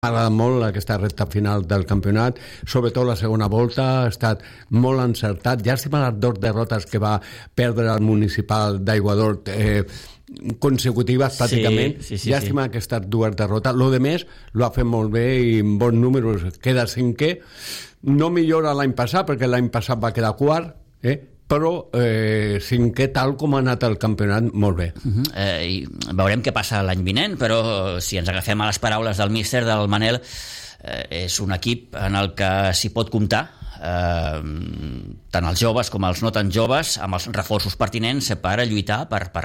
agradat molt aquesta recta final del campionat, sobretot la segona volta ha estat molt encertat. Llàstima les 2 derrotes que va perdre el Municipal d'Aiguadort consecutives pràcticament. Llàstima aquestes 2 derrotes. Lo de més lo ha fet molt bé i amb bons números queda 5è. No millora l'any passat perquè l'any passat va quedar 4º, però 5è tal com ha anat el campionat, molt bé. I veurem què passa l'any vinent, però si ens agafem a les paraules del míster, del Manel, és un equip en el que s'hi pot comptar, tant els joves com els no tan joves, amb els reforços pertinents per a lluitar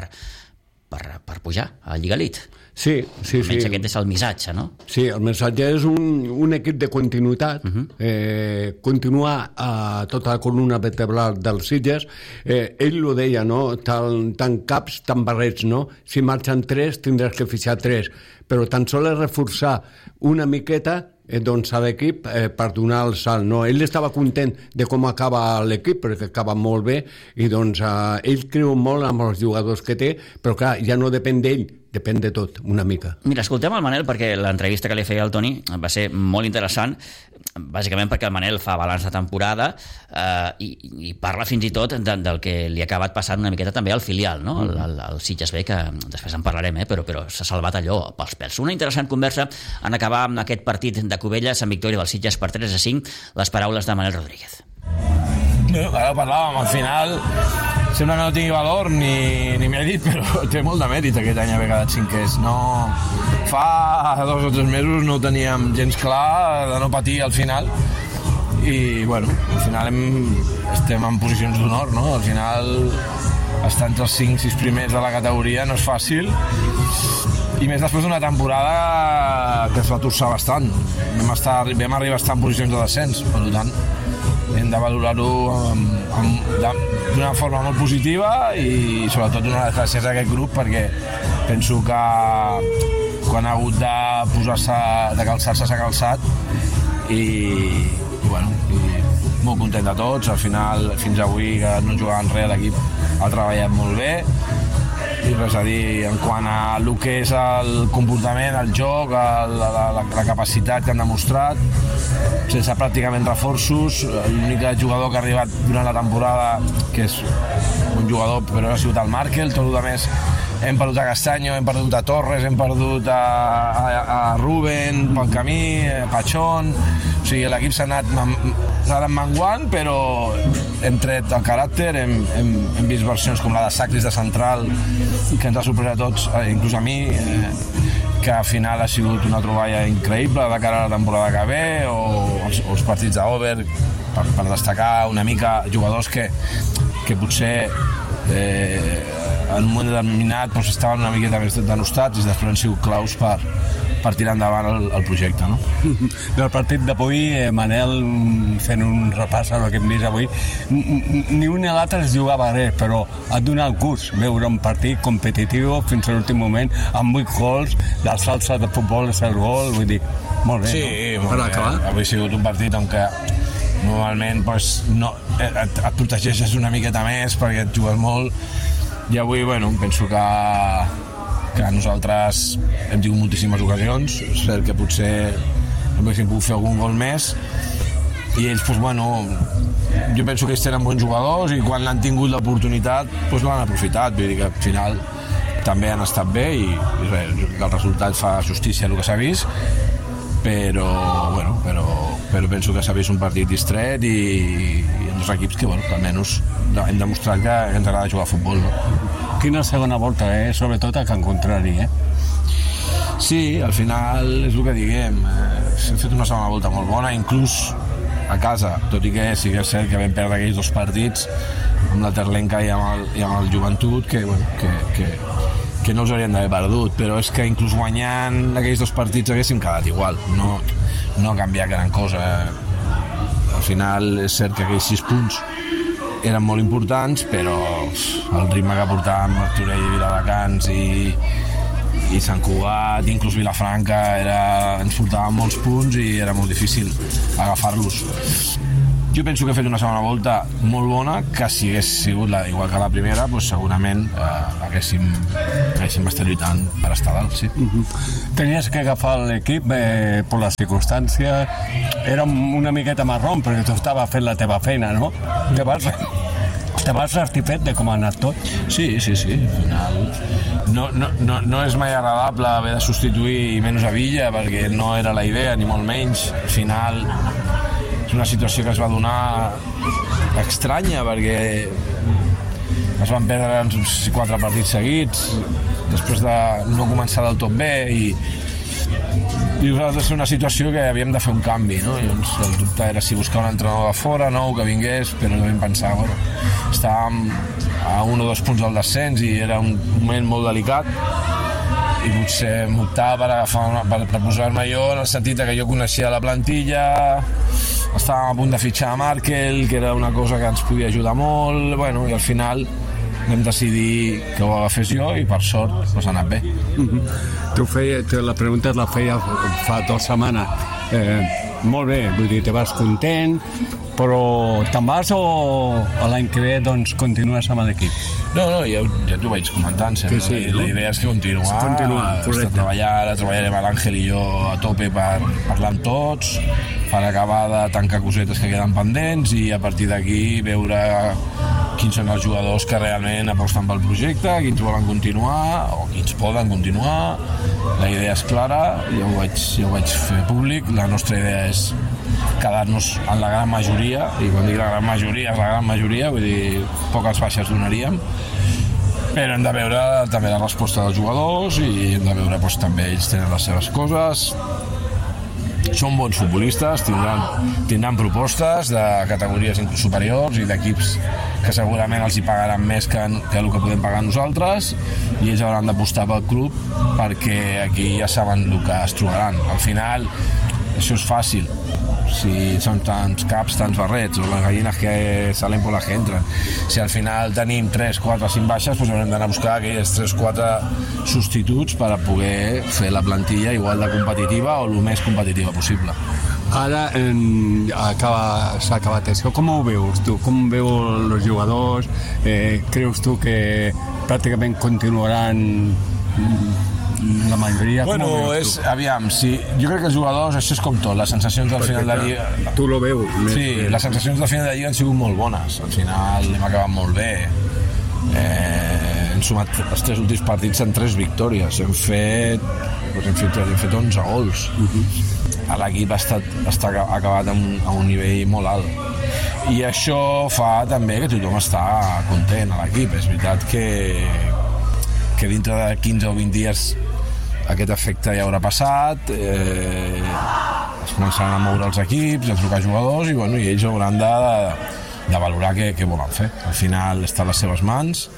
per pujar a Lliga Elite. Sí. Almenys aquest és el missatge, no? Sí, el missatge és un equip de continuïtat, continuar a tota la columna vertebral dels Sitges. Ell ho deia, no? Tant caps, tant barrets, no? Si marxen 3, tindràs que fixar 3, però tan sols és reforçar una miqueta doncs a l'equip per donar el salt, no? Ell estava content de com acaba l'equip perquè acaba molt bé i doncs ell creu molt amb els jugadors que té, però clar, ja no depèn d'ell, depèn de tot, una mica. Mira, escoltem el Manel perquè l'entrevista que li feia al Toni va ser molt interessant, bàsicament perquè el Manel fa balanç de temporada i parla fins i tot del que li ha acabat passant una miqueta també al filial, no? El Sitges B, que després en parlarem, però s'ha salvat allò pels pèls. Una interessant conversa en acabar amb aquest partit de Cubelles en victòria del Sitges per 3-5, les paraules de Manel Rodríguez. Ara parlàvem, al final sembla que no tingui valor ni mèrit, però té molt de mèrit aquest any haver quedat 5è. No, fa 2 o 3 mesos no teníem gens clar de no patir al final i bueno, al final estem en posicions d'honor, no? Al final estar entre els 5-6 primers de la categoria no és fàcil i més després d'una temporada que es va torçar bastant. Vam arribar a estar en posicions de descens, per tant hem de valorar-ho d'una forma molt positiva i sobretot donar les gràcies a aquest grup perquè penso que quan ha hagut de posar-se, de calçar-se, s'ha calçat i molt content de tots. Al final, fins avui que no jugaven res, l'equip ha treballat molt bé i res a dir en quant a el que és el comportament, el joc, la capacitat que han demostrat sense pràcticament reforços. L'únic jugador que ha arribat durant la temporada, que és un jugador però ha sigut el Markel, tot el més hem perdut a Castanyo, hem perdut a Torres, hem perdut a Ruben pel camí, Pachón, o sigui, l'equip s'ha anat menguant, però hem tret el caràcter, hem vist versions com la de Sacris de central que ens ha sorprès a tots, inclús a mi, que al final ha sigut una troballa increïble de cara a la temporada que ve, o els partits d'Over, per destacar una mica jugadors que potser en un moment determinat estaven una miqueta més denostats i després han sigut claus per tirar endavant el projecte, no? Del partit d'avui, Manel, fent un repàs a el que hem vist avui, ni un ni l'altre es jugava res, però ha donat gust veure un partit competitiu fins a l'últim moment, amb 8 gols, la salsa de futbol és el gol, vull dir, molt bé. Sí, no? Molt bé. Avui ha sigut un partit on que normalment et protegeixes una miqueta més perquè et jugues molt i avui, penso que nosaltres hem tingut moltíssimes ocasions, és cert que potser haguéssim pogut fer algun gol més i ells, jo penso que ells tenen bons jugadors i quan l'han tingut l'oportunitat l'han aprofitat, vull dir que al final també han estat bé i el resultat fa justícia al que s'ha vist, però penso que s'ha vist un partit distret i els equips que almenys hem demostrat que ens agrada jugar a futbol, no? Quina segona volta, sobretot a Can Contrari, Sí, al final és el que diguem, hem fet una segona volta molt bona, inclús a casa, tot i que sí que és cert que vam perdre aquells 2 partits amb la Terlenca i amb el Joventut que no els hauríem d'haver perdut, però és que inclús guanyant aquells 2 partits haguéssim quedat igual, no ha canviat gran cosa. Al final és cert que aquells 6 punts eren molt importants, però el ritme que portàvem Martorell i Viladecans i Sant Cugat, inclús Vilafranca, ens portaven molts punts i era molt difícil agafar-los. Jo penso que he fet una segona volta molt bona, que si hagués sigut igual que la primera, segurament haguéssim estat lluitant per estar dalt, sí. Tenies que agafar l'equip per les circumstàncies, era una miqueta marrón perquè tu estaves fent la teva feina, no? Te vas satisfet de com ha anat tot? Sí, al final no és mai agradable haver de substituir menys a Villa perquè no era la idea, ni molt menys. Al final és una situació que es va donar estranya perquè es van perdre uns 4 partits seguits després de no començar del tot bé i va ser una situació que havíem de fer un canvi, no? I doncs el dubte era si buscar un entrenador de fora, nou, que vingués, però no vam pensar, bueno, estàvem a 1 o 2 punts del descens i era un moment molt delicat i potser m'optava per posar-me jo en el sentit que jo coneixia la plantilla, estàvem a punt de fitxar a Markel, que era una cosa que ens podia ajudar molt, bueno, i al final vam decidir que ho agafés jo i per sort ha anat bé. La pregunta la feia fa 2 setmanes. Molt bé, vull dir, te vas content, però te'n vas o l'any que ve doncs continues amb l'equip? No, ja t'ho vaig comentant sempre. Sí, la idea és que treballarem amb l'Àngel i jo a tope per parlar amb tots, per acabar de tancar cosetes que queden pendents i a partir d'aquí veure quins són els jugadors que realment aposten pel projecte, quins volen continuar o quins poden continuar. La idea és clara, jo ho vaig fer públic, la nostra idea és quedar-nos en la gran majoria, i quan dic la gran majoria és la gran majoria, vull dir, poques baixes donaríem, però hem de veure també la resposta dels jugadors i hem de veure doncs, també ells tenen les seves coses. Són bons futbolistes, tindran propostes de categories inclús superiors i d'equips que segurament els hi pagaran més que el que podem pagar nosaltres i ells hauran d'apostar pel club perquè aquí ja saben el que es trobaran. Al final, això és fàcil. Si són tants caps, tants barrets, o les gallines que salen per les que entren. Si al final tenim 3, 4, 5 baixes, doncs haurem d'anar a buscar aquells 3, 4 substituts per a poder fer la plantilla igual de competitiva o el més competitiva possible. Ara s'ha acabat això. Com ho veus tu? Com veus els jugadors? Creus tu que pràcticament continuaran la majoria? Bueno, aviam, sí, jo crec que els jugadors, això és com tot, les sensacions del final de Lliga... Tu lo veus. Sí, les sensacions del final de Lliga han sigut molt bones. Al final hem acabat molt bé. Hem sumat els 3 últims partits en 3 victòries. Hem fet 11 gols. L'equip està acabat a un nivell molt alt. I això fa també que tothom està content a l'equip. És veritat que dintre de 15 o 20 dies aquest efecte ja haurà passat, es començaran a moure els equips, a trucar jugadors i ells hauran de valorar què volen fer. Al final està a les seves mans,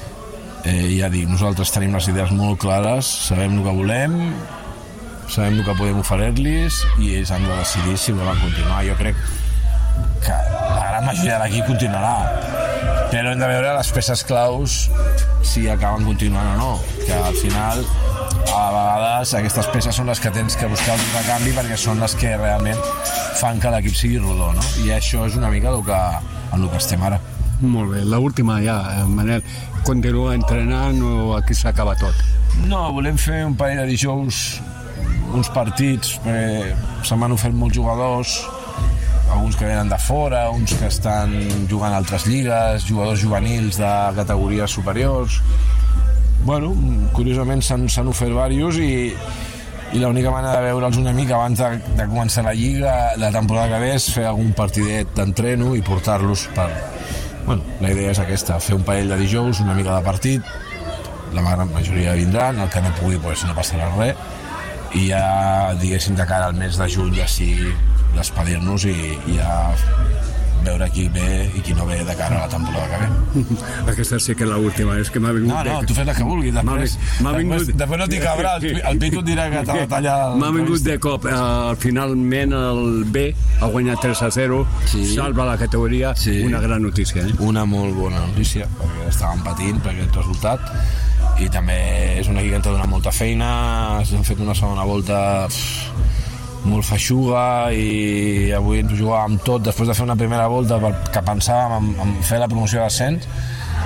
ja dic, nosaltres tenim les idees molt clares, sabem el que volem, sabem el que podem oferir-los i ells han de decidir si volen continuar. Jo crec que la gran majoria de l'equip continuarà, però hem de veure les peces claus si acaben continuant o no, que al final a vegades aquestes peces són les que tens que buscar un recanvi perquè són les que realment fan que l'equip sigui rodó, no? I això és una mica en el que estem ara. Molt bé, l'última ja, Manel, continua entrenant o aquí s'acaba tot? No, volem fer un parell de dijous uns partits, perquè se'n van ofert molts jugadors, alguns que venen de fora, uns que estan jugant a altres lligues, jugadors juvenils de categories superiors. Bueno, curiosament s'han ofert diversos i l'única manera de veure'ls una mica abans de començar la lliga, la temporada que ve, és fer algun partidet d'entreno i portar-los per... Bueno, la idea és aquesta, fer un parell de dijous, una mica de partit, la gran majoria vindran, el que no pugui pues, no passarà res, i ja, diguéssim, de cara al mes de juny ja sí despedir-nos i ja veure qui ve i qui no ve de cara a la temporada que ve. Aquesta sí que és l'última, és que m'ha vingut... No, tu fes la que vulguis, després no t'hi cabrà, el Pitu et dirà que t'ha de tallar... M'ha vingut de cop, finalment el B ha guanyat 3-0, salva la categoria, una gran notícia. Una molt bona notícia, perquè estàvem patint per aquest resultat, i també és un equip que ens ha donat molta feina, hem fet una segona volta molt feixuga i avui ens jugàvem tot després de fer una primera volta que pensàvem en fer la promoció d'ascens.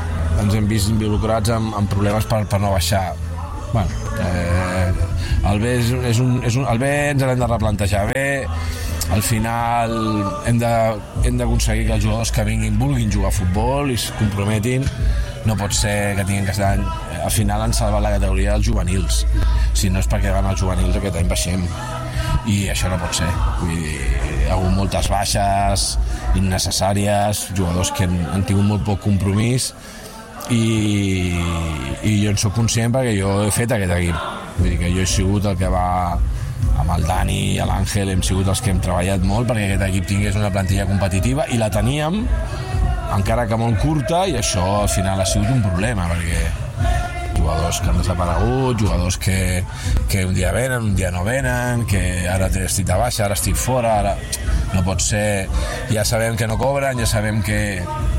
ens hem vist involucrats en problemes per no baixar. Bueno, el B el B ens l'hem de replantejar bé. Al final hem d'aconseguir que els jugadors que vinguin vulguin jugar a futbol i es comprometin. No pot ser que tinguin que estar... Al final han salvat la categoria dels juvenils. Si no és perquè van als juvenils aquest any baixem. I això no pot ser. Vull dir, hi ha hagut moltes baixes innecessàries, jugadors que han tingut molt poc compromís i jo en soc conscient perquè jo he fet aquest equip. Vull dir que jo he sigut el que va amb el Dani i l'Àngel, hem sigut els que hem treballat molt perquè aquest equip tingués una plantilla competitiva i la teníem, encara que molt curta, i això al final ha sigut un problema perquè jugadors que han desaparegut, jugadors que un dia venen, un dia no venen, que ara estic de baixa, ara estic fora, ara no pot ser, ja sabem que no cobren, ja sabem que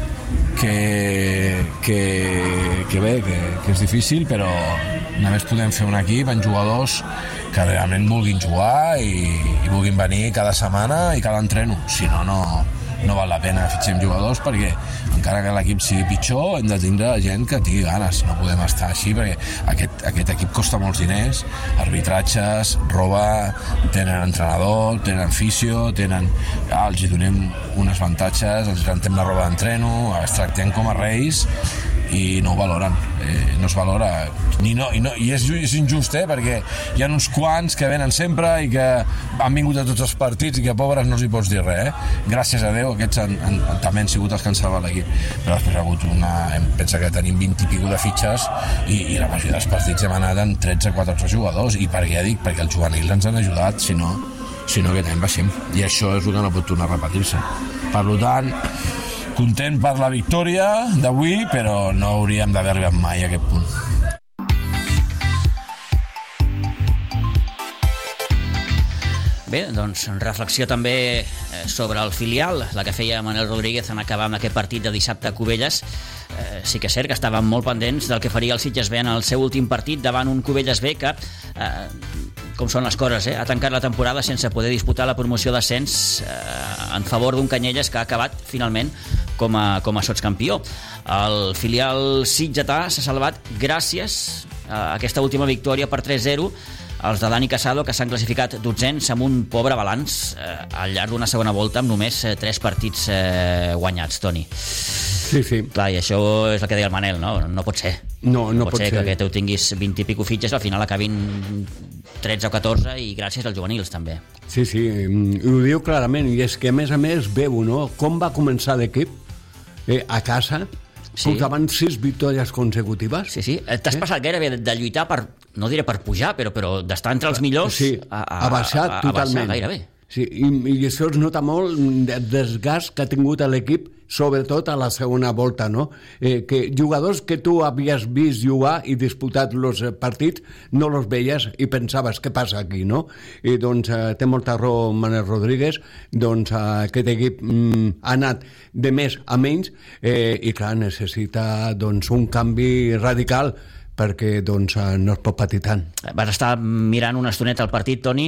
és difícil, però només podem fer un equip amb jugadors que realment vulguin jugar i vulguin venir cada setmana i cada entreno, si no, no val la pena fitxem jugadors perquè encara que l'equip sigui pitjor hem de tindre gent que tingui ganes, no podem estar així perquè aquest equip costa molts diners, arbitratges, roba, tenen entrenador, tenen fisio, els hi donem uns avantatges, els rentem la roba d'entreno, els tractem com a reis i no ho valoren, no es valora i és injust, perquè hi ha uns quants que venen sempre i que han vingut a tots els partits i que pobres no els hi pots dir res, gràcies a Déu aquests també han sigut els que han salvat l'equip, però després ha hagut pensa que tenim 20 i pico de fitxes i la majoria dels partits hem anat amb 13-14 jugadors i per què dic? Perquè els juvenils ens han ajudat, si no aquest any baixem i això és el que no pot tornar a repetir-se. Per tant, content per la victòria d'avui, però no hauríem d'haver arribat mai a aquest punt. Bé, doncs reflexió també sobre el filial, la que feia Manel Rodríguez en acabar amb aquest partit de dissabte a Cubelles. Sí que és cert que estaven molt pendents del que faria el Sitges B en el seu últim partit davant un Cubelles B que, com són les coses, ha tancat la temporada sense poder disputar la promoció d'ascens en favor d'un Canyelles que ha acabat finalment com a sotscampió. El filial sitgetà s'ha salvat gràcies a aquesta última victòria per 3-0 els de Dani Casado, que s'han classificat 12ens amb un pobre balanç al llarg d'una segona volta amb només 3 partits guanyats, Toni. Sí. Clar, i això és el que deia el Manel, no? No pot ser. No pot ser que tu tinguis 20 i pico fitxes, al final acabin 13 o 14 i gràcies als juvenils també. Sí, ho diu clarament, i és que a més veu, no?, com va començar l'equip a casa, portaven 6 victòries consecutives. Sí. T'has passat gairebé de lluitar per, no diré per pujar, però d'estar entre els millors a baixar totalment. A baixar gairebé. Sí, i això es nota molt el desgast que ha tingut l'equip, sobretot a la segona volta, no? Que jugadors que tu havies vist jugar i disputat els partits no els veies i pensaves què passa aquí, no? I doncs té molta raó Manel Rodríguez, doncs aquest equip ha anat de més a menys i clar, necessita doncs un canvi radical perquè doncs, no es pot patir tant. Vas estar mirant una estoneta al partit, Toni?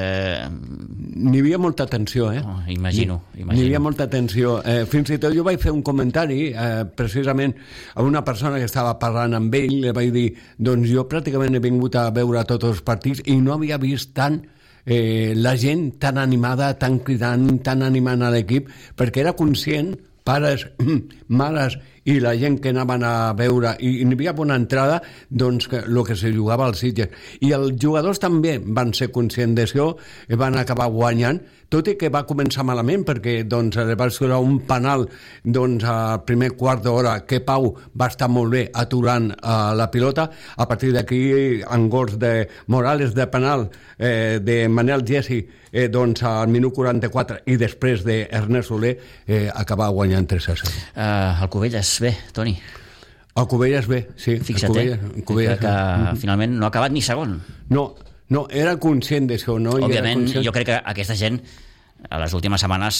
N'hi havia molta tensió, Imagino. N'hi havia molta tensió. Fins i tot jo vaig fer un comentari, precisament a una persona que estava parlant amb ell, li vaig dir, doncs jo pràcticament he vingut a veure tots els partits i no havia vist tant la gent tan animada, tan cridant, tan animant a l'equip, perquè era conscient, pares, mares i la gent que anaven a veure i n'hi havia bona entrada, doncs el que se jugava als Sitges. I els jugadors també van ser conscients d'això i van acabar guanyant, tot i que va començar malament perquè doncs, va ser un penal doncs, al primer quart d'hora que Pau va estar molt bé aturant la pilota. A partir d'aquí, en gols de Morales de penal de Manel Gessi doncs, al minut 44 i després d'Ernest Soler acabar guanyant 3-0. El Cubelles bé, Toni. El Cubelles bé, sí. Fixa't, que finalment no ha acabat ni segon. No, era conscient d'això, no? Òbviament, jo crec que aquesta gent a les últimes setmanes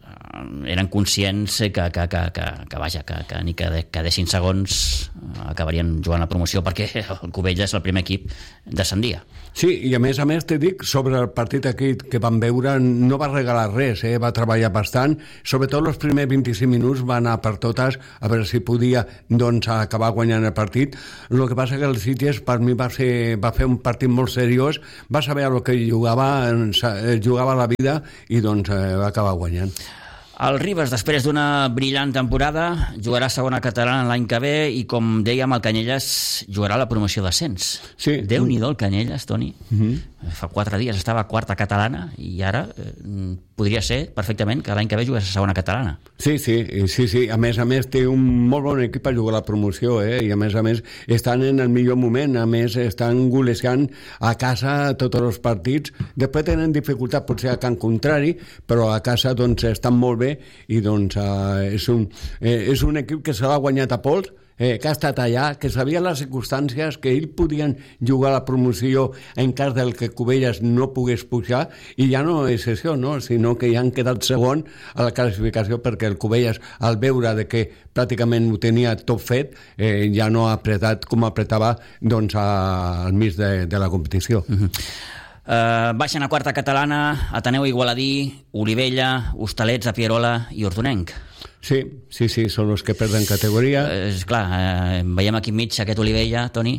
eren conscients que ni que quedessin segons acabarien jugant la promoció, perquè el Cubelles, el primer equip, descendia. Sí, i a més te dic, sobre el partit aquí que vam veure, no va regalar res, va treballar bastant, sobretot els primers 25 minuts va anar per totes a veure si podia doncs, acabar guanyant el partit. El que passa que el Sitges per mi va fer un partit molt seriós, va saber el que jugava la vida i doncs va acabar guanyant. El Ribes, després d'una brillant temporada, jugarà segona catalana l'any que ve i, com dèiem, el Canyelles jugarà la promoció d'ascens. Sí. Déu-n'hi-do el Canyelles, Toni. Fa 4 dies estava a quarta catalana i ara podria ser perfectament que l'any que ve jugués a segona catalana. Sí. A més té un molt bon equip per jugar la promoció, i a més estan en el millor moment, a més estan golejant a casa tots els partits. Després tenen dificultat potser a Can Contrari, però a casa doncs estan molt bé i doncs és un equip que se l'ha guanyat a pols, que ha estat allà, que sabia les circumstàncies, que ells podien jugar la promoció en cas del que Cubelles no pogués pujar, i ja no és això, no? Sinó que ja han quedat segon a la classificació perquè el Cubelles, al veure de que pràcticament ho tenia tot fet, ja no ha apretat com apretava doncs, al mig de la competició. Baixen a quarta catalana Ateneu Igualadí, Olivella, Hostalets, Pierola i Hortonenc. Sí, són els que perden categoria. Clar, veiem aquí enmig aquest Olivella, Toni.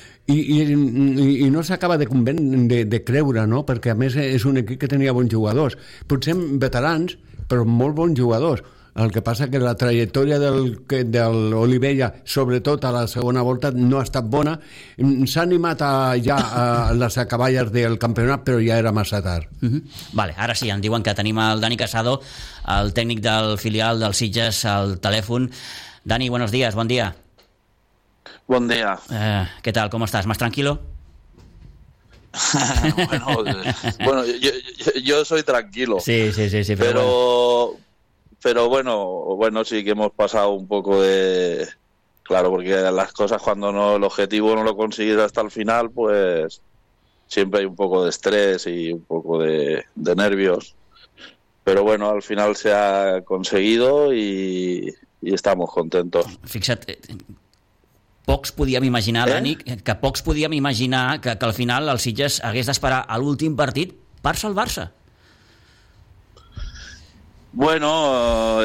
I no s'acaba de creure, no? Perquè a més és un equip que tenia bons jugadors, potser veterans, però molt bons jugadors. El que passa que la trajectòria de l'Olivella, sobretot a la segona volta, no ha estat bona. S'ha animat ja a les acaballes del campionat, però ja era massa tard. Vale, ara sí, em diuen que tenim el Dani Casado, el tècnic del filial del Sitges, al telèfon. Dani, buenos días, buen día. Buen día. ¿Qué tal? ¿Cómo estás? ¿Más tranquilo? Bueno, yo soy tranquilo. Sí, pero bueno, sí que hemos pasado un poco de... Claro, porque las cosas cuando el objetivo no lo consigues hasta el final, pues siempre hay un poco de estrés y un poco de nervios. Pero bueno, al final se ha conseguido y estamos contentos. Fixa't, pocs podíem imaginar, Dani, que pocs podíem imaginar que al final el Sitges hagués d'esperar a l'últim partit per salvar-se. Bueno,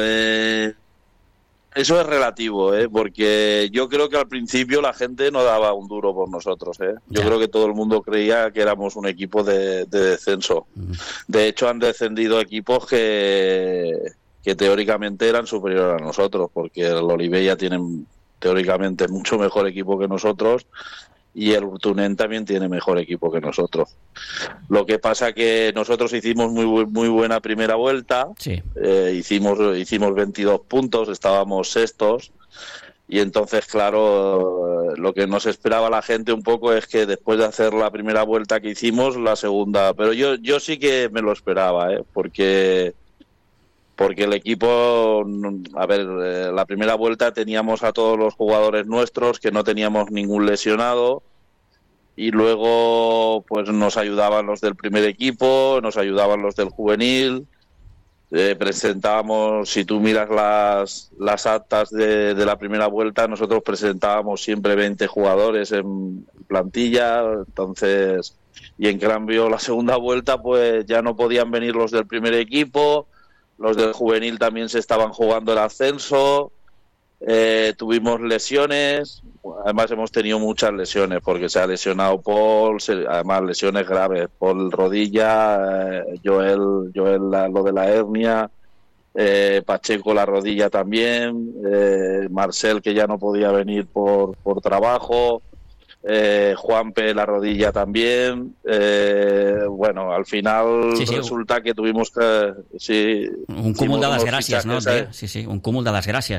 eso es relativo, porque yo creo que al principio la gente no daba un duro por nosotros. Yo creo que todo el mundo creía que éramos un equipo de descenso. De hecho, han descendido equipos que teóricamente eran superiores a nosotros, porque el Olivella tiene teóricamente mucho mejor equipo que nosotros y el Urtunen también tiene mejor equipo que nosotros. Lo que pasa que nosotros hicimos muy buena primera vuelta, sí. Hicimos 22 puntos, estábamos sextos, y entonces, claro, lo que nos esperaba la gente un poco es que después de hacer la primera vuelta que hicimos, la segunda... Pero yo sí que me lo esperaba, porque el equipo, a ver, la primera vuelta teníamos a todos los jugadores nuestros, que no teníamos ningún lesionado, y luego pues nos ayudaban los del primer equipo, nos ayudaban los del juvenil, presentábamos, si tú miras las actas de la primera vuelta, nosotros presentábamos siempre 20 jugadores en plantilla, entonces, y en cambio la segunda vuelta pues ya no podían venir los del primer equipo. Los del juvenil también se estaban jugando el ascenso, tuvimos lesiones, además hemos tenido muchas lesiones porque se ha lesionado Paul, además lesiones graves, Paul rodilla, Joel lo de la hernia, Pacheco la rodilla también, Marcel que ya no podía venir por trabajo, Juanpe la rodilla también. Bueno, al final resulta que tuvimos que... Sí, un cúmul de desgràcies, ¿no? Sí, un cúmul de desgràcies.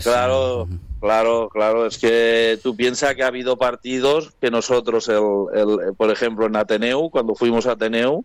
Claro, es que tú piensas que ha habido partidos que nosotros, por ejemplo en Ateneu, cuando fuimos a Ateneu,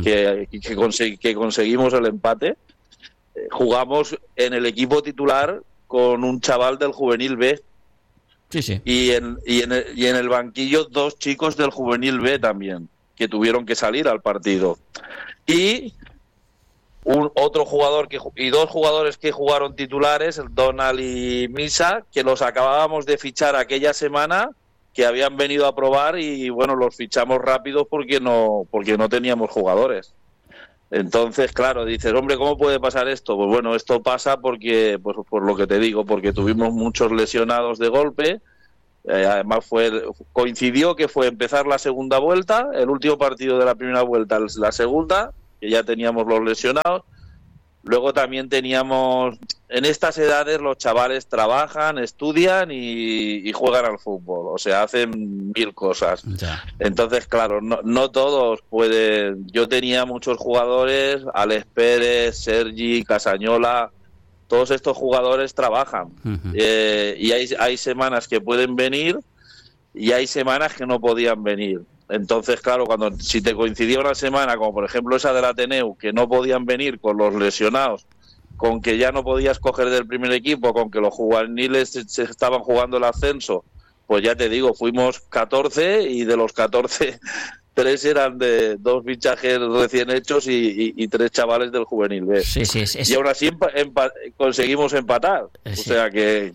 que conseguimos el empate, jugamos en el equipo titular con un chaval del Juvenil B. Sí. Y en el banquillo 2 chicos del Juvenil B también, que tuvieron que salir al partido. Y otro otro jugador y dos jugadores que jugaron titulares, el Donald y Misa, que los acabábamos de fichar aquella semana, que habían venido a probar y bueno, los fichamos rápido porque no teníamos jugadores. Entonces, claro, dices, hombre, ¿cómo puede pasar esto? Pues bueno, esto pasa porque, pues por lo que te digo, porque tuvimos muchos lesionados de golpe. Además coincidió que fue empezar la segunda vuelta, el último partido de la primera vuelta, la segunda, que ya teníamos los lesionados. Luego también teníamos, en estas edades los chavales trabajan, estudian y juegan al fútbol, o sea, hacen 1000 cosas. Ya. Entonces, claro, no todos pueden. Yo tenía muchos jugadores, Alex Pérez, Sergi, Casañola, todos estos jugadores trabajan. Uh-huh. Y hay semanas que pueden venir y hay semanas que no podían venir. Entonces, claro, si te coincidía una semana, como por ejemplo esa del Ateneu, que no podían venir con los lesionados, con que ya no podías coger del primer equipo, con que los juveniles se estaban jugando el ascenso, pues ya te digo, fuimos 14 y de los 14, 3 eran de 2 fichajes recién hechos y 3 chavales del juvenil B. Sí. Y aún así conseguimos empatar. Sí. O sea que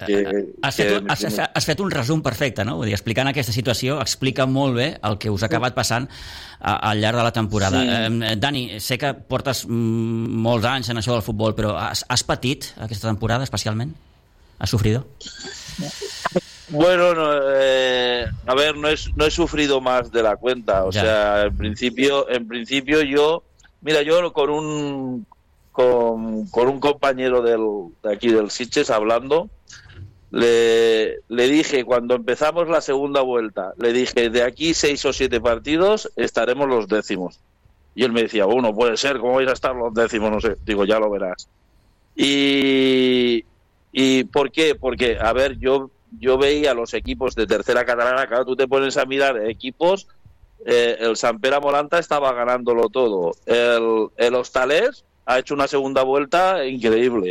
has fet un resum perfecte, no? Vull dir, explicant aquesta situació explica molt bé el que us ha acabat passant al llarg de la temporada. Sí. Dani, sé que portes molts anys en això del futbol, però has patit aquesta temporada especialment? ¿Has sufrido? Bueno, a ver, no he sufrido más de la cuenta. O sea, en principio yo con un compañero de aquí del Sitges hablando, le dije cuando empezamos la segunda vuelta, le dije, de aquí 6 o 7 partidos estaremos los décimos. Y él me decía, bueno, puede ser, ¿cómo vais a estar los décimos? No sé, digo, ya lo verás. ¿Y por qué? Porque, a ver, yo veía los equipos de tercera catalana, claro, tú te pones a mirar equipos, el Sant Pere Moranta estaba ganándolo todo, el Hostalers ha hecho una segunda vuelta increíble,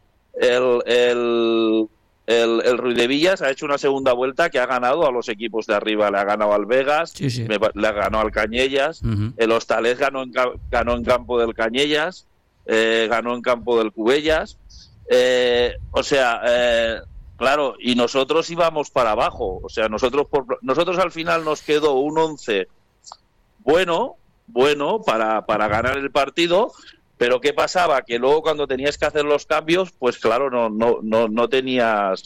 el Riudevillas ha hecho una segunda vuelta que ha ganado a los equipos de arriba, le ha ganado al Vegas, sí. Le ganó al Cañellas, uh-huh. El Hostalers ganó en campo del Cañellas, ganó en campo del Cubellas, claro, y nosotros íbamos para abajo. O sea, nosotros al final nos quedó un 11 bueno para ganar el partido, pero ¿qué pasaba? Que luego cuando tenías que hacer los cambios, pues claro, no tenías.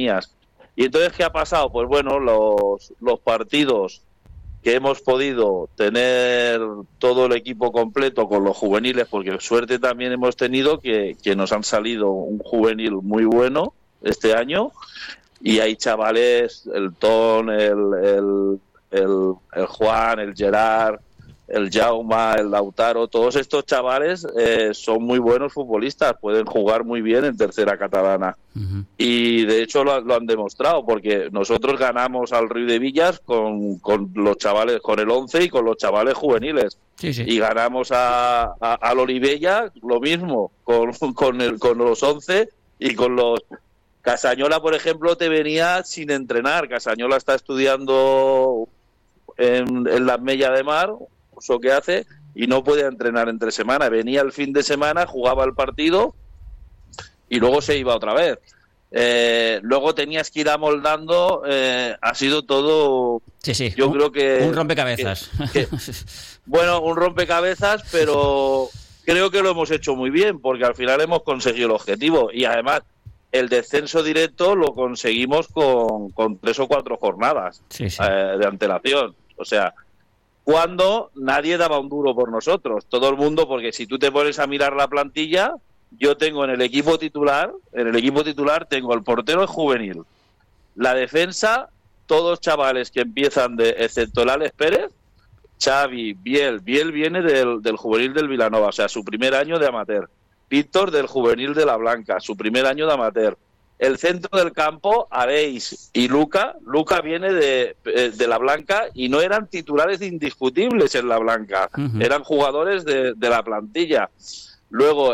Y entonces, ¿qué ha pasado? Pues bueno, los partidos que hemos podido tener todo el equipo completo con los juveniles, porque suerte también hemos tenido que nos han salido un juvenil muy bueno este año, y hay chavales, el Ton, el Juan, el Gerard, el Jauma, el Lautaro, todos estos chavales son muy buenos futbolistas, pueden jugar muy bien en tercera catalana. Uh-huh. Y de hecho lo han demostrado, porque nosotros ganamos al Riudevillas con los chavales, con el 11 y con los chavales juveniles. Sí. Y ganamos al Olivella lo mismo, con los 11 y con los... Casañola, por ejemplo, te venía sin entrenar. Casañola está estudiando en la Mella de Mar, eso que hace, y no puede entrenar entre semana. Venía el fin de semana, jugaba el partido y luego se iba otra vez. Luego tenías que ir amoldando, ha sido todo... Sí. Yo creo que... Un rompecabezas. Bueno, un rompecabezas, pero creo que lo hemos hecho muy bien, porque al final hemos conseguido el objetivo. Y además, el descenso directo lo conseguimos con 3 o 4 jornadas de antelación. O sea, cuando nadie daba un duro por nosotros. Todo el mundo, porque si tú te pones a mirar la plantilla, yo tengo en el equipo titular tengo el portero juvenil, la defensa, todos chavales que empiezan excepto el Alex Pérez, Xavi, Biel viene del juvenil del Vilanova, o sea, su primer año de amateur. Víctor del juvenil de La Blanca, su primer año de amateur. El centro del campo, Aleix y Luca viene de La Blanca y no eran titulares indiscutibles en La Blanca, uh-huh. Eran jugadores de la plantilla. Luego,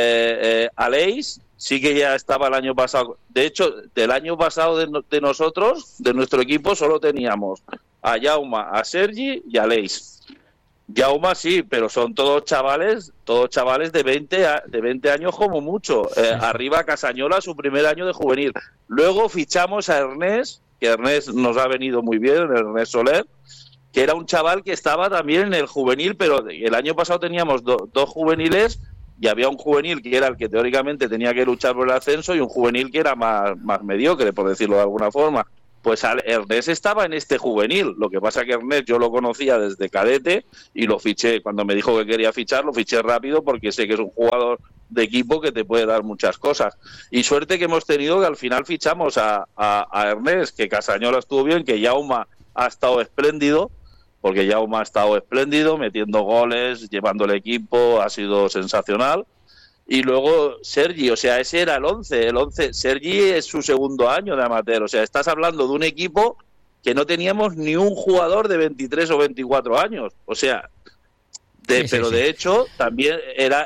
Aleix sí que ya estaba el año pasado. De hecho, del año pasado de nosotros, de nuestro equipo, solo teníamos a Jauma, a Sergi y a Aleix. Jaume sí, pero son todos chavales de 20 años como mucho. Arriba Casañola, su primer año de juvenil. Luego fichamos a Ernest, que Ernest nos ha venido muy bien, Ernest Soler, que era un chaval que estaba también en el juvenil, pero el año pasado teníamos dos juveniles y había un juvenil que era el que teóricamente tenía que luchar por el ascenso y un juvenil que era más mediocre, por decirlo de alguna forma. Pues Ernest estaba en este juvenil. Lo que pasa que Ernest yo lo conocía desde cadete y lo fiché. Cuando me dijo que quería fichar, lo fiché rápido porque sé que es un jugador de equipo que te puede dar muchas cosas. Y suerte que hemos tenido que al final fichamos a Ernest, que Casañola estuvo bien, que Jaume ha estado espléndido, porque Jaume ha estado espléndido, metiendo goles, llevando el equipo, ha sido sensacional. Y luego Sergi, o sea, ese era el 11. Sergi es su segundo año de amateur. O sea, estás hablando de un equipo que no teníamos ni un jugador de 23 o 24 años. O sea, pero de hecho también era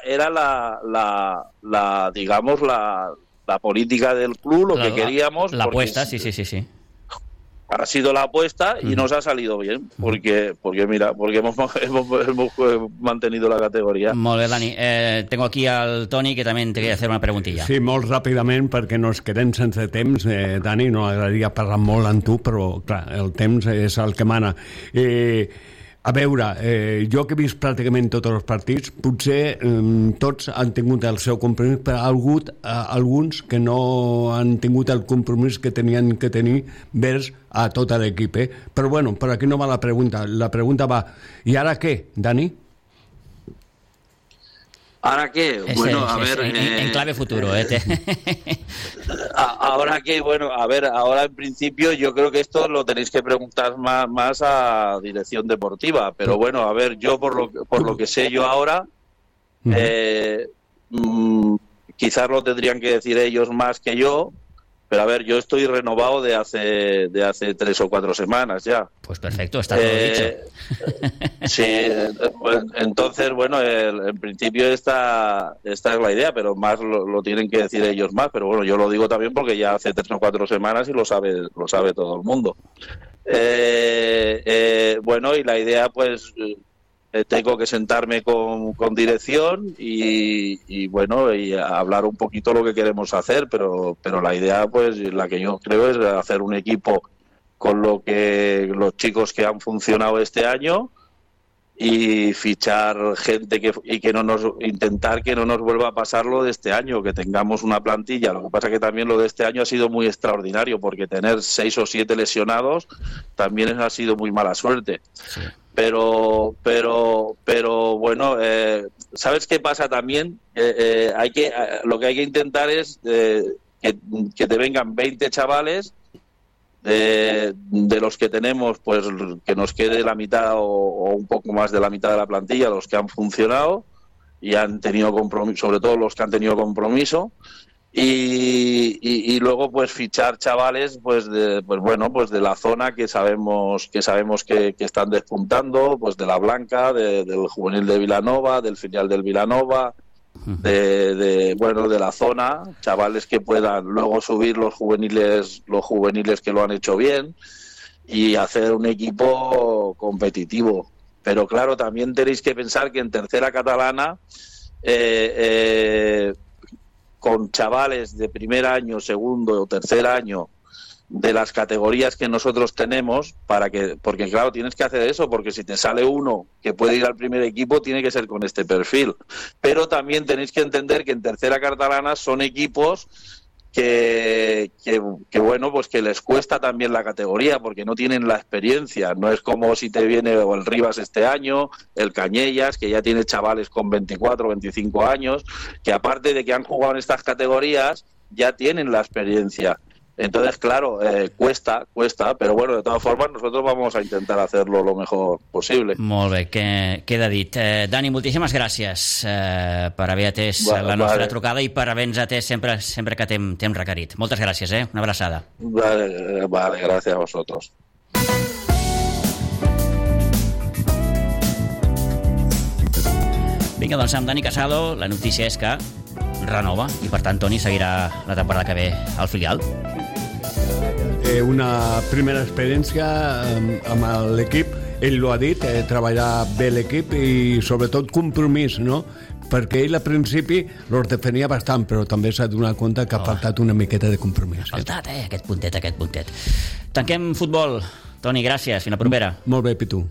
la digamos, la política del club, lo que queríamos. La apuesta, sí. Ha sido la apuesta y nos ha salido bien, porque hemos mantenido la categoría. Molt bé, Dani. Tengo aquí al Toni, que també te quería hacer una preguntilla. Sí, molt ràpidament, perquè no ens quedem sense temps. Dani, no agradaria parlar molt amb tu, però, clar, el temps és el que mana. A veure, jo que he vist pràcticament tots els partits, potser tots han tingut el seu compromís, però ha hagut alguns que no han tingut el compromís que tenien que tenir vers a tot l'equip. Però bueno, per aquí no va la pregunta. La pregunta va, ¿y ahora qué, Dani? ¿Ahora qué? Bueno, a ver... En clave futuro, Ahora qué, bueno, a ver, ahora en principio yo creo que esto lo tenéis que preguntar más a dirección deportiva, pero bueno, a ver, yo por lo que sé yo ahora, quizás lo tendrían que decir ellos más que yo, pero a ver, yo estoy renovado de hace 3 o 4 semanas ya. Pues perfecto, está todo dicho. Sí, entonces, bueno, en principio esta es la idea, pero más lo tienen que decir ellos más, pero bueno, yo lo digo también porque ya hace 3 o 4 semanas y lo sabe todo el mundo. Bueno, y la idea, pues... tengo que sentarme con dirección y bueno, y hablar un poquito lo que queremos hacer, pero la idea, pues la que yo creo es hacer un equipo con lo que los chicos que han funcionado este año y fichar gente intentar que no nos vuelva a pasar lo de este año, que tengamos una plantilla. Lo que pasa que también lo de este año ha sido muy extraordinario, porque tener 6 o 7 lesionados también ha sido muy mala suerte. Sí. Pero bueno, ¿sabes qué pasa también? Lo que hay que intentar es que te vengan 20 chavales de los que tenemos, pues que nos quede la mitad o un poco más de la mitad de la plantilla, los que han funcionado y han tenido compromiso, sobre todo los que han tenido compromiso. Y luego pues fichar chavales pues de la zona que sabemos que están despuntando, pues de la Blanca, del juvenil de Vilanova, del filial del Vilanova, de la zona, chavales que puedan luego subir los juveniles que lo han hecho bien y hacer un equipo competitivo. Pero claro, también tenéis que pensar que en tercera catalana con chavales de primer año, segundo o tercer año de las categorías que nosotros tenemos, porque claro, tienes que hacer eso, porque si te sale uno que puede ir al primer equipo, tiene que ser con este perfil. Pero también tenéis que entender que en tercera catalana son equipos que bueno, pues que les cuesta también la categoría, porque no tienen la experiencia. No es como si te viene o el Rivas este año, el Cañellas, que ya tiene chavales con 24, 25 años, que aparte de que han jugado en estas categorías, ya tienen la experiencia. Entonces, claro, cuesta, pero bueno, de todas formas nosotros vamos a intentar hacerlo lo mejor posible. Molt bé, queda dit. Dani, moltíssimes gràcies per haver atès la nostra trucada i per haver-nos atès sempre que t'hem requerit. Moltes gràcies, una abraçada. Vale, gracias a vosotros. Vinga, doncs amb Dani Casado, la notícia és que renova i per tant Toni seguirà la temporada que ve al filial. Una primera experiència amb l'equip. ell ho ha dit, treballar bé l'equip i sobretot compromís, no? Perquè ell al principi los defenia bastant, però també s'ha donat compte que ha faltat una miqueta de compromís. Ha faltat, aquest puntet. Tanquem futbol. Toni, gràcies. Fins la propera. Molt bé, Pitu.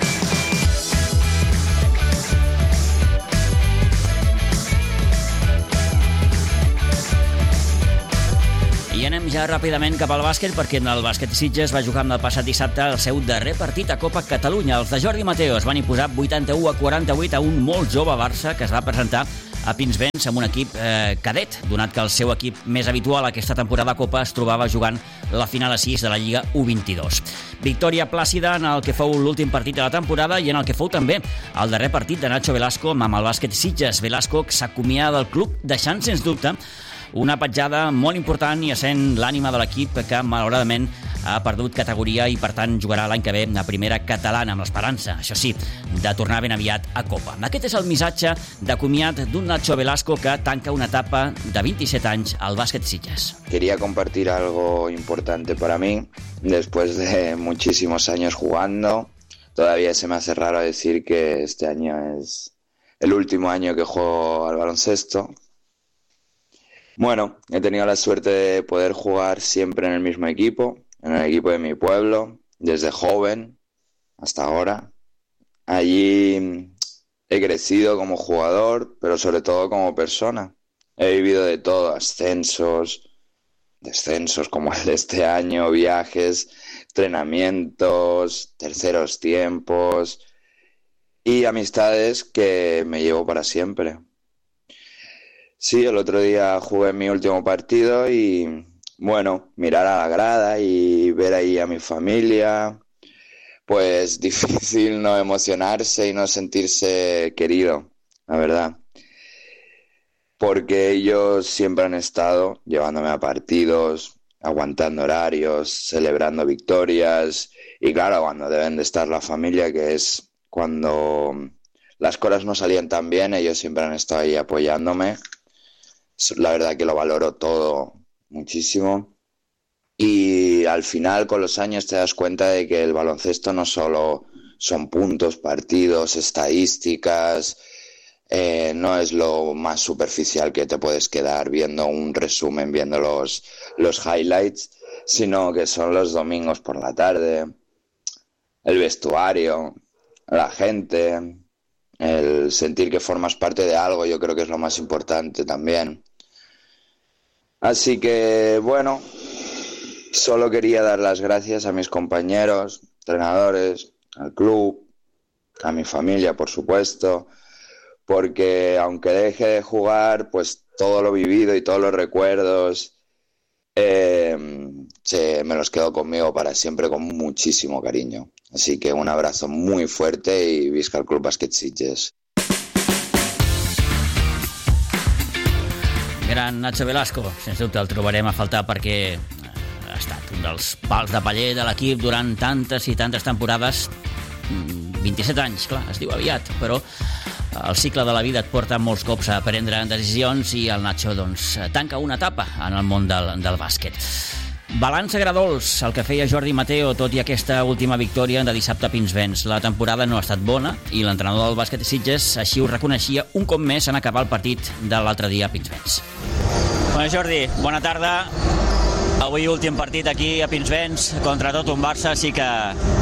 I anem ja ràpidament cap al bàsquet, perquè el bàsquet Sitges va jugar amb el passat dissabte el seu darrer partit a Copa Catalunya. Els de Jordi Mateo es van imposar 81-48 a un molt jove Barça que es va presentar a Pinsbens amb un equip cadet, donat que el seu equip més habitual aquesta temporada a Copa es trobava jugant la final a 6 de la Lliga U22. Victòria plàcida en el que fou l'últim partit de la temporada i en el que fou també el darrer partit de Nacho Velasco amb el bàsquet Sitges. Velasco s'acomiada del club deixant, sens dubte, una petjada molt important i essent l'ànima de l'equip que malauradament ha perdut categoria i per tant jugarà l'any que ve a primera catalana amb l'esperança, això sí, de tornar ben aviat a Copa. Aquest és el missatge de comiat d'un Nacho Velasco que tanca una etapa de 27 anys al bàsquet Sitges. Quería compartir algo importante para mí después de muchísimos años jugando. Todavía se me hace raro decir que este año es el último año que juego al baloncesto. Bueno, he tenido la suerte de poder jugar siempre en el mismo equipo, en el equipo de mi pueblo, desde joven hasta ahora. Allí he crecido como jugador, pero sobre todo como persona. He vivido de todo, ascensos, descensos como el de este año, viajes, entrenamientos, terceros tiempos y amistades que me llevo para siempre. Sí, el otro día jugué mi último partido y, bueno, mirar a la grada y ver ahí a mi familia, pues difícil no emocionarse y no sentirse querido, la verdad. Porque ellos siempre han estado llevándome a partidos, aguantando horarios, celebrando victorias y, claro, cuando deben de estar la familia, que es cuando las cosas no salían tan bien, ellos siempre han estado ahí apoyándome. La verdad que lo valoro todo muchísimo y al final con los años te das cuenta de que el baloncesto no solo son puntos, partidos, estadísticas, no es lo más superficial que te puedes quedar viendo un resumen, viendo los highlights, sino que son los domingos por la tarde, el vestuario, la gente, el sentir que formas parte de algo, yo creo que es lo más importante también. Así que, bueno, solo quería dar las gracias a mis compañeros, entrenadores, al club, a mi familia, por supuesto, porque aunque deje de jugar, pues todo lo vivido y todos los recuerdos me los quedo conmigo para siempre con muchísimo cariño. Así que un abrazo muy fuerte y visca el Club Bàsquet Sitges. Gran Nacho Velasco, sens dubte el trobarem a faltar perquè ha estat un dels pals de paller de l'equip durant tantes i tantes temporades. 27 anys, clar, es diu aviat, però el cicle de la vida et porta molts cops a prendre decisions i el Nacho doncs, tanca una etapa en el món del bàsquet. Balanç agradols, el que feia Jordi Mateo, tot i aquesta última victòria de dissabte a Pinsbens. La temporada no ha estat bona i l'entrenador del bàsquet Sitges així ho reconeixia un cop més en acabar el partit de l'altre dia a Pinsbens. Bueno, Jordi, bona tarda. Avui últim partit aquí a Pinsbens contra tot un Barça, sí que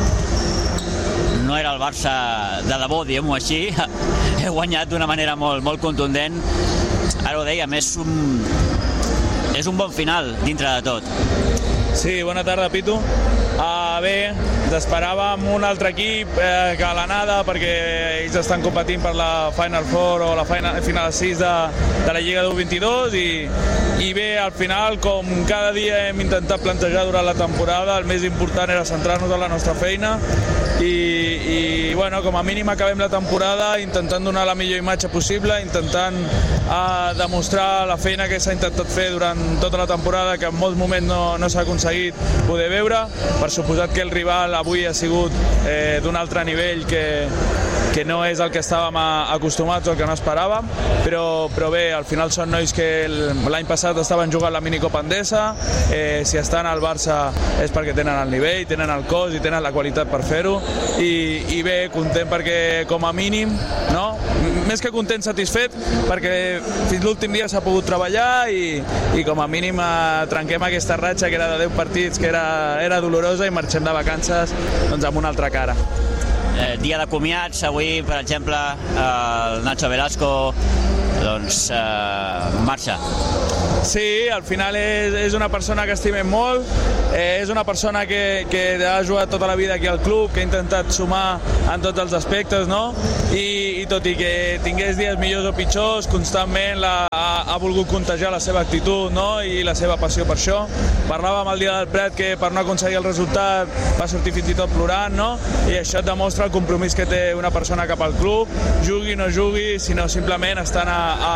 no era el Barça de debò, diguem-ho així. He guanyat d'una manera molt contundent. Ara ho dèiem, és un bon final dintre de tot. Sí, bona tarda, Pitu. Bé, ens esperàvem un altre equip que a l'anada, perquè ells estan competint per la Final Four o la Final 6 de la Lliga U22 i bé, al final, com cada dia hem intentat plantejar durant la temporada, el més important era centrar-nos en la nostra feina i bueno, com a mínim acabem la temporada intentant donar la millor imatge possible, intentant demostrar la feina que s'ha intentat fer durant tota la temporada, que en molts moments no s'ha aconseguit poder veure. Per suposat que el rival avui ha sigut d'un altre nivell que que no és el que estàvem acostumats o el que no esperàvem, però bé, al final són nois que l'any passat estaven jugant la minicopa Endesa, si estan al Barça és perquè tenen el nivell, tenen el cos i tenen la qualitat per fer-ho, i bé, content perquè com a mínim, no? Més que content, satisfet, perquè fins l'últim dia s'ha pogut treballar i com a mínim trenquem aquesta ratxa que era de 10 partits, que era dolorosa, i marxem de vacances doncs, amb una altra cara. Dia de comiats, avui, per exemple, el Nacho Velasco doncs marxa. Sí, al final és una persona que estimem molt, és una persona que ha jugat tota la vida aquí al club, que ha intentat sumar en tots els aspectes, no? I tot i que tingués dies millors o pitjors, constantment ha volgut contagiar la seva actitud, no? I la seva passió per això. Parlàvem el dia del Prat que per no aconseguir el resultat va sortir fins i tot plorant, no? I això et demostra el compromís que té una persona cap al club, jugui o no jugui, sinó simplement estant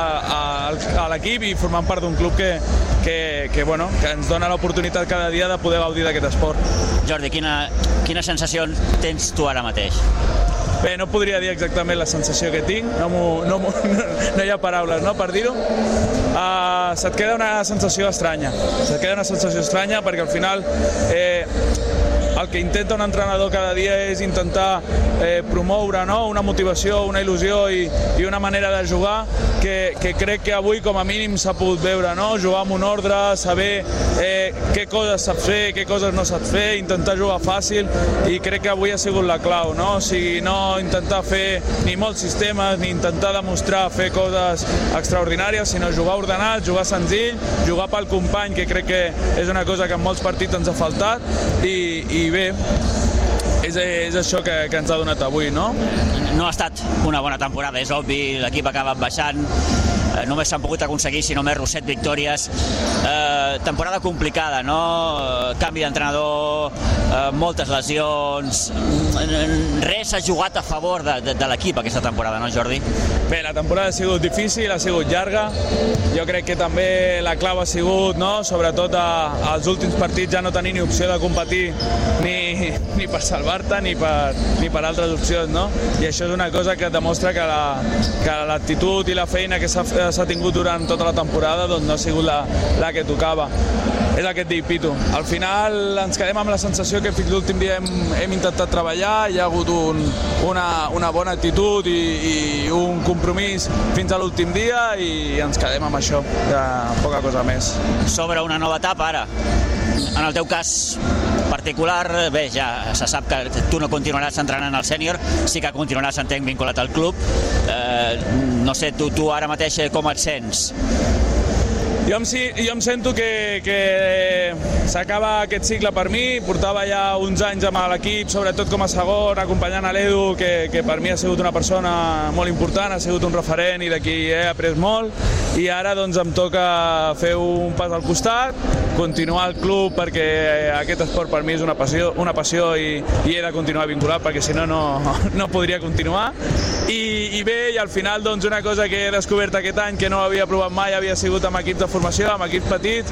a l'equip i formant part d'un club que ens dona l'oportunitat cada dia de poder gaudir d'aquest esport. Jordi, quina sensació tens tu ara mateix? Bé, no podria dir exactament la sensació que tinc, no hi ha paraules, no, per dir-ho. Se't queda una sensació estranya, perquè al final el que intenta un entrenador cada dia és intentar promoure, no? Una motivació, una il·lusió i una manera de jugar que crec que avui com a mínim s'ha pogut veure, no? Jugar amb un ordre, saber què coses saps fer, què coses no saps fer, intentar jugar fàcil, i crec que avui ha sigut la clau, no? O sigui, no intentar fer ni molts sistemes ni intentar demostrar fer coses extraordinàries, sinó jugar ordenat, jugar senzill, jugar pel company, que crec que és una cosa que en molts partits ens ha faltat, i bé, és això que ens ha donat avui, no? No ha estat una bona temporada, és obvi, l'equip ha acabat baixant, només s'han pogut aconseguir, si no més, 7 victòries. Temporada complicada, no? Canvi d'entrenador, moltes lesions, res ha jugat a favor de l'equip aquesta temporada, no, Jordi? Bé, la temporada ha sigut difícil, ha sigut llarga, jo crec que també la clau ha sigut, no? Sobretot als últims partits ja no tenir ni opció de competir ni per salvar-te ni per altres opcions, no? I això és una cosa que demostra que l'actitud i la feina que s'ha tingut durant tota la temporada doncs no ha sigut la que tocava. És el que et dic, Pitu. Al final ens quedem amb la sensació que fins l'últim dia hem intentat treballar, hi ha hagut una bona actitud i un compromís fins a l'últim dia, i ens quedem amb això, poca cosa més. S'obre una nova etapa ara. En el teu cas particular, bé, ja se sap que tu no continuaràs entrenant al sènior, sí que continuaràs, entenc, vinculat al club. No sé, tu ara mateix com et sents? Jo em sento que s'acaba aquest cicle per mi. Portava ja uns anys amb l'equip, sobretot com a segon, acompanyant a l'Edu, que per mi ha sigut una persona molt important, ha sigut un referent i d'aquí he après molt, i ara doncs em toca fer un pas al costat, continuar al club, perquè aquest esport per mi és una passió i he de continuar vinculat, perquè si no, no podria continuar. I bé, i al final doncs una cosa que he descobert aquest any que no havia provat mai havia sigut amb equips de formació, amb equips petits,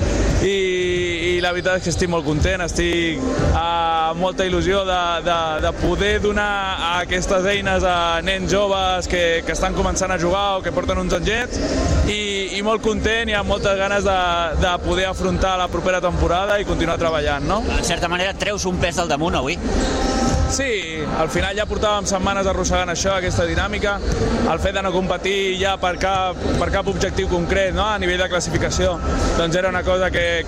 i la veritat és que estic molt content, estic amb molta il·lusió de poder donar aquestes eines a nens joves que estan començant a jugar o que porten uns anyets, i molt content i amb moltes ganes de poder afrontar la propera temporada i continuar treballant, no? En certa manera treus un pes del damunt avui. Sí, al final ja portàvem setmanes arrossegant això, aquesta dinàmica, el fet de no competir ja per cap objectiu concret, no? A nivell de classificació, doncs era una cosa que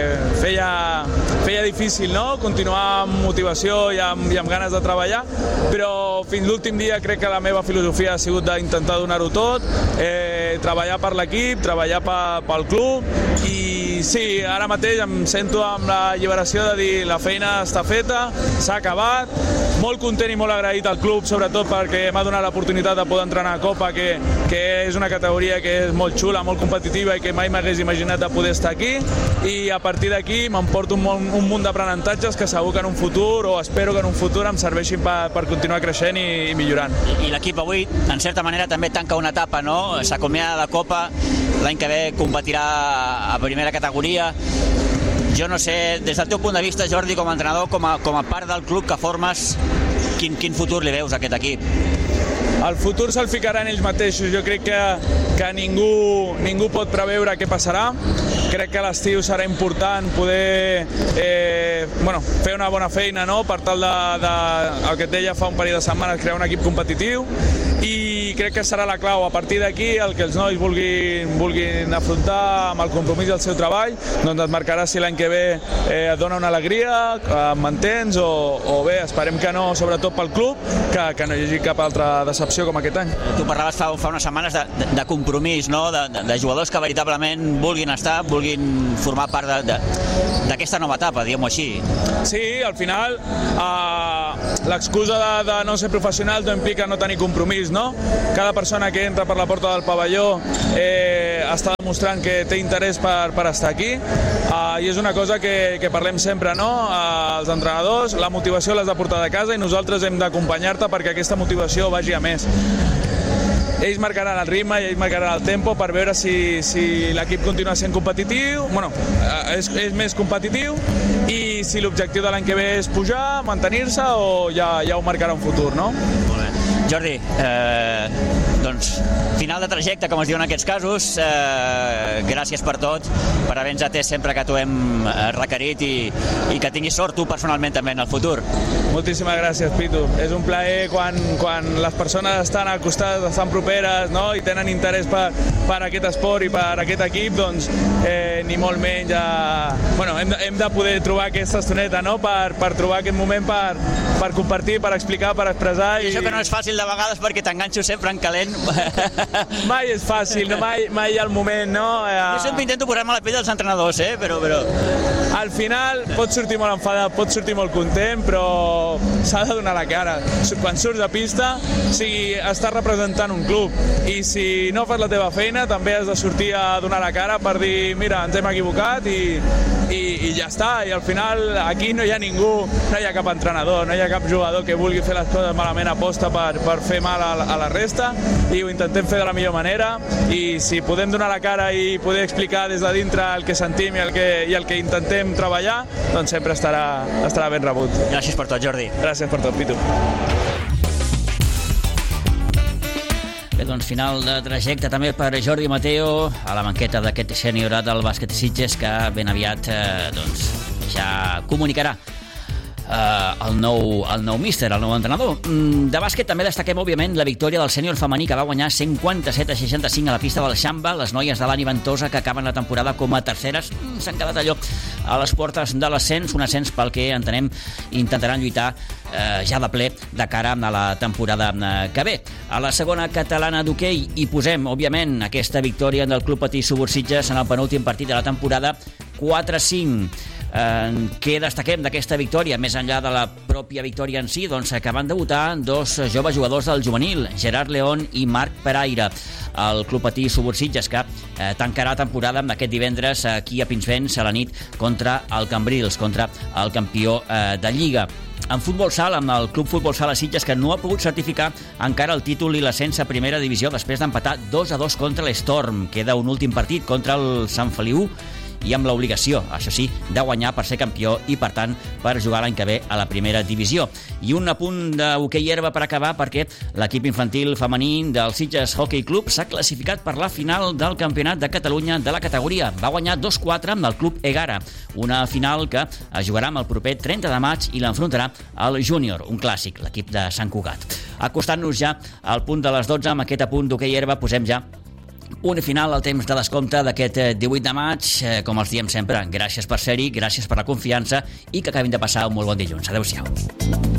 feia difícil, no? Continuar amb motivació i amb ganes de treballar, però fins l'últim dia crec que la meva filosofia ha sigut d'intentar donar-ho tot, treballar per l'equip, treballar pel club, i sí, ara mateix em sento amb la alliberació de dir la feina està feta, s'ha acabat, molt content i molt agraït al club, sobretot perquè m'ha donat l'oportunitat de poder entrenar a Copa, que és una categoria que és molt xula, molt competitiva i que mai m'hagués imaginat de poder estar aquí, i a partir d'aquí m'emporto un munt d'aprenentatges que segur que en un futur, o espero que en un futur, em serveixin per continuar creixent i millorant. I l'equip avui, en certa manera, també tanca una etapa, no? S'acomiada de Copa, l'any que ve competirà a primera categoria. Jo no sé, des del teu punt de vista, Jordi, com a entrenador, com a part del club que formes, quin futur li veus a aquest equip? el futur se'l ficaran ells mateixos. Jo crec que ningú pot preveure què passarà. Crec que l'estiu serà important poder fer una bona feina, no? Per tal de, el que et deia fa un parell de setmanes, crear un equip competitiu, i crec que serà la clau. A partir d'aquí, el que els nois vulguin afrontar amb el compromís del seu treball, doncs et marcarà si l'any que ve et dona una alegria, et mantens, o bé, esperem que no, sobretot pel club, que no hi hagi cap altra decepció com aquest any. Tu parlaves fa unes setmanes de compromís, no? De jugadors que veritablement vulguin estar, vulguin formar part d'aquesta nova etapa, diguem-ho així. Sí, al final l'excusa de no ser professional no implica no tenir compromís, no? Cada persona que entra per la porta del pavelló està demostrant que té interès per estar aquí, i és una cosa que parlem sempre, no? Els entrenadors, la motivació l'has de portar de casa i nosaltres hem d'acompanyar-te perquè aquesta motivació vagi a més. Ells marcaran el ritme i ells marcaran el tempo per veure si l'equip continua sent competitiu, és més competitiu, i si l'objectiu de l'any que ve és pujar, mantenir-se, o ja ho marcarà un futur, no? Molt bé. Jordi, doncs, final de trajecte, com es diu en aquests casos. Gràcies per tot, per haver-nos atès sempre que t'ho hem requerit, i que tinguis sort tu personalment també en el futur. Moltíssimes gràcies, Pitu. És un plaer quan les persones estan al costat, estan properes, no? I tenen interès per aquest esport i per aquest equip, doncs ni molt menys hem de poder trobar aquesta estoneta, no? Per trobar aquest moment per compartir, per explicar, per expressar. I això que no és fàcil de vegades perquè t'enganxo sempre en calent. Mai és fàcil, mai hi ha el moment, no? Jo sempre intento posar-me a la pell dels entrenadors, però... Al final pots sortir molt enfadat, pots sortir molt content, però s'ha de donar la cara. Quan surts a pista, estàs representant un club, i si no fas la teva feina també has de sortir a donar la cara per dir, mira, ens hem equivocat, i ja està. I al final aquí no hi ha ningú, no hi ha cap entrenador, no hi ha cap jugador que vulgui fer les coses malament aposta per fer mal a la resta, i ho intentem fer de la millor manera, i si podem donar la cara i poder explicar des de dintre el que sentim i el que intentem treballar, doncs sempre estarà ben rebut. Gràcies per tot, Jordi. Gràcies per tot, Pitu. Bé, doncs final de trajecte també per Jordi Mateo a la banqueta d'aquest seniorat del bàsquet Sitges, que ben aviat ja comunicarà el nou míster, el nou entrenador. De bàsquet també destaquem, òbviament, la victòria del sènior femení, que va guanyar 147-65 a la pista del Xamba. Les noies de l'Ani Ventosa, que acaben la temporada com a terceres, s'han quedat allò a les portes de l'ascens, un ascens pel que entenem intentaran lluitar ja de ple de cara a la temporada que ve. A la segona catalana d'hoquei hi posem, òbviament, aquesta victòria del Club Patí Subursitges en el penúltim partit de la temporada, 4-5. Què destaquem d'aquesta victòria? Més enllà de la pròpia victòria en si, doncs que van debutar dos joves jugadors del juvenil, Gerard León i Marc Peraire. El Club Patí Subursitges, que tancarà temporada aquest divendres aquí a Pinsbens a la nit contra el Cambrils, contra el campió de Lliga. En futbol sala, amb el Club Futbol Sala Sitges, que no ha pogut certificar encara el títol i l'ascens a primera divisió després d'empatar 2-2 contra l'Storm. Queda un últim partit contra el Sant Feliu, i amb l'obligació, això sí, de guanyar per ser campió i, per tant, per jugar l'any que ve a la primera divisió. I un apunt d'hoquei herba per acabar, perquè l'equip infantil femení del Sitges Hockey Club s'ha classificat per la final del Campionat de Catalunya de la categoria. Va guanyar 2-4 amb el Club Egara, una final que es jugarà amb el proper 30 de maig i l'enfrontarà al Júnior, un clàssic, l'equip de Sant Cugat. Acostant-nos ja al punt de les 12, amb aquest apunt d'hoquei herba posem ja un final al temps de descompte d'aquest 18 de maig. Com els diem sempre, gràcies per ser-hi, gràcies per la confiança i que acabin de passar un molt bon dilluns. Adéu-siau.